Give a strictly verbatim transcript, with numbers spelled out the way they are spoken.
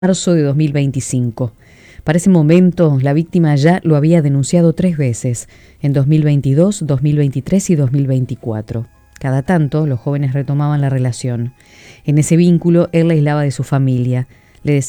marzo de dos mil veinticinco. Para ese momento, la víctima ya lo había denunciado tres veces, en dos mil veintidós, dos mil veintitrés y dos mil veinticuatro. Cada tanto, los jóvenes retomaban la relación. En ese vínculo, él la aislaba de su familia. Le decía